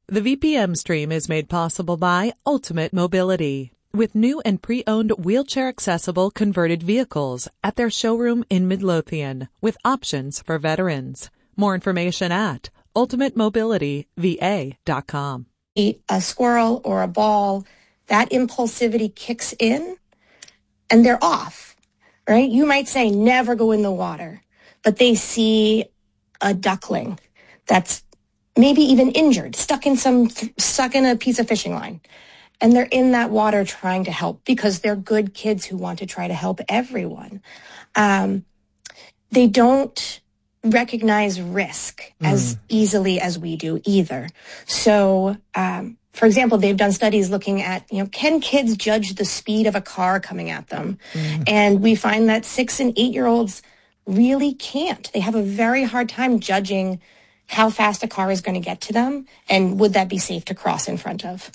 The VPM stream is made possible by Ultimate Mobility, with new and pre-owned wheelchair-accessible converted vehicles at their showroom in Midlothian, with options for veterans. More information at ultimatemobilityva.com. A squirrel or a ball, that impulsivity kicks in and they're off, right? You might say never go in the water, but they see a duckling that's maybe even injured, stuck in a piece of fishing line. And they're in that water trying to help because they're good kids who want to try to help everyone. They don't recognize risk as easily as we do either. So, for example, they've done studies looking at, can kids judge the speed of a car coming at them? And we find that 6 and 8-year-olds really can't. They have a very hard time judging how fast a car is going to get to them and would that be safe to cross in front of.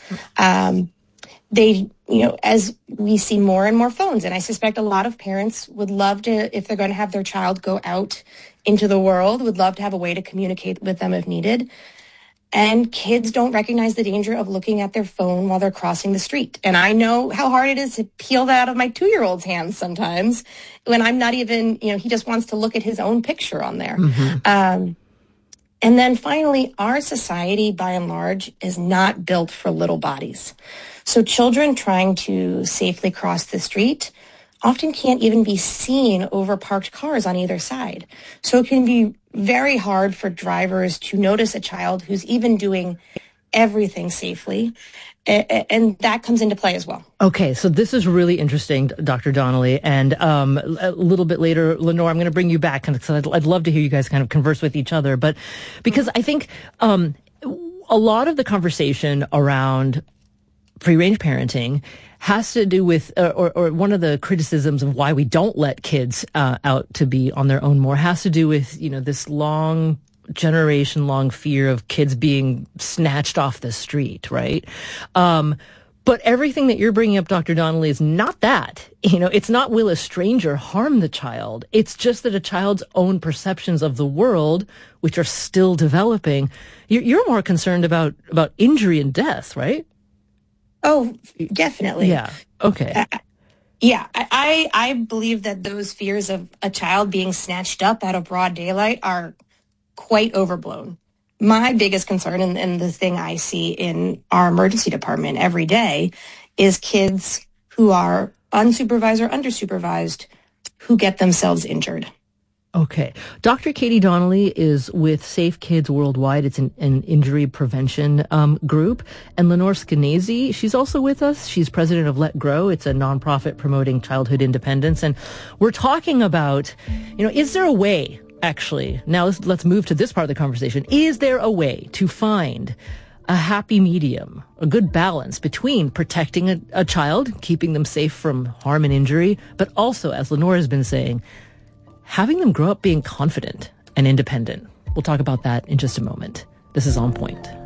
As we see more and more phones, and I suspect a lot of parents would love to, if they're going to have their child go out into the world, would love to have a way to communicate with them if needed. And kids don't recognize the danger of looking at their phone while they're crossing the street. And I know how hard it is to peel that out of my 2-year-old's hands sometimes when I'm not even, he just wants to look at his own picture on there. And then finally, our society, by and large, is not built for little bodies. So children trying to safely cross the street often can't even be seen over parked cars on either side. So it can be very hard for drivers to notice a child who's even doing everything safely. And that comes into play as well. Okay, so this is really interesting, Dr. Donnelly. And a little bit later, Lenore, I'm going to bring you back because I'd love to hear you guys kind of converse with each other. But because I think a lot of the conversation around free-range parenting has to do with, or one of the criticisms of why we don't let kids out to be on their own more has to do with, this generation-long fear of kids being snatched off the street, right? But everything that you're bringing up, Dr. Donnelly, is not that. It's not will a stranger harm the child. It's just that a child's own perceptions of the world, which are still developing, you're more concerned about injury and death, right? Oh, definitely. Yeah. Okay. I believe that those fears of a child being snatched up out of broad daylight are quite overblown. My biggest concern, and the thing I see in our emergency department every day, is kids who are unsupervised or undersupervised who get themselves injured. Okay. Dr. Katie Donnelly is with Safe Kids Worldwide. It's an injury prevention group. And Lenore Skenazy, she's also with us. She's president of Let Grow. It's a nonprofit promoting childhood independence. And we're talking about, is there a way, actually, now let's move to this part of the conversation. Is there a way to find a happy medium, a good balance between protecting a child, keeping them safe from harm and injury, but also, as Lenore has been saying, having them grow up being confident and independent? We'll talk about that in just a moment. This is On Point.